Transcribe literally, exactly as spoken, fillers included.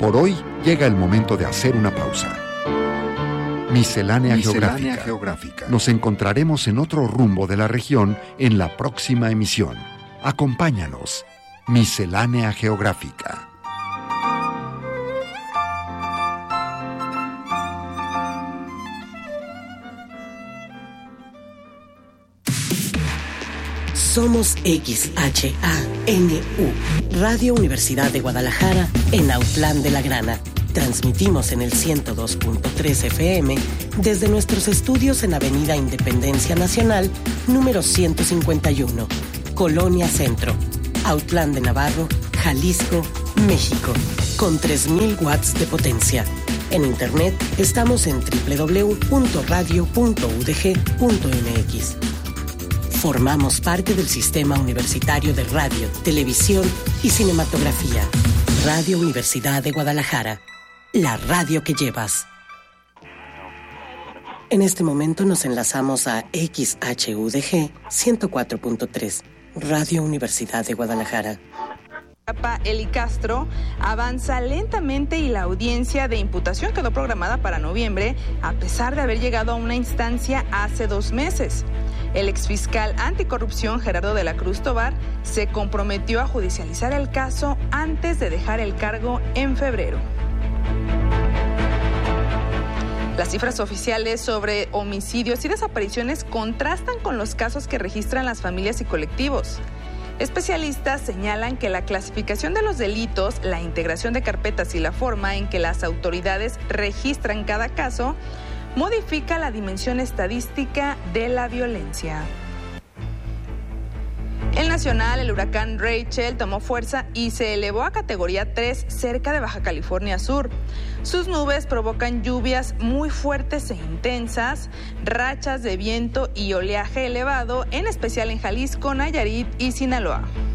Por hoy llega el momento de hacer una pausa. Miscelánea, Miscelánea geográfica. geográfica. Nos encontraremos en otro rumbo de la región en la próxima emisión. Acompáñanos. Miscelánea geográfica. Somos X H A N U, Radio Universidad de Guadalajara, en Autlán de la Grana. Transmitimos en el ciento dos punto tres F M desde nuestros estudios en Avenida Independencia Nacional, número ciento cincuenta y uno, Colonia Centro, Autlán de Navarro, Jalisco, México, con tres mil watts de potencia. En internet estamos en doble u doble u doble u punto radio punto u d g punto m x. Formamos parte del Sistema Universitario de Radio, Televisión y Cinematografía. Radio Universidad de Guadalajara. La radio que llevas. En este momento nos enlazamos a X H U D G ciento cuatro punto tres, Radio Universidad de Guadalajara. Eli Castro avanza lentamente y la audiencia de imputación quedó programada para noviembre, a pesar de haber llegado a una instancia hace dos meses. El exfiscal anticorrupción Gerardo de la Cruz Tobar se comprometió a judicializar el caso antes de dejar el cargo en febrero. Las cifras oficiales sobre homicidios y desapariciones contrastan con los casos que registran las familias y colectivos. Especialistas señalan que la clasificación de los delitos, la integración de carpetas y la forma en que las autoridades registran cada caso modifica la dimensión estadística de la violencia. En Nacional, el huracán Rachel tomó fuerza y se elevó a categoría tres cerca de Baja California Sur. Sus nubes provocan lluvias muy fuertes e intensas, rachas de viento y oleaje elevado, en especial en Jalisco, Nayarit y Sinaloa.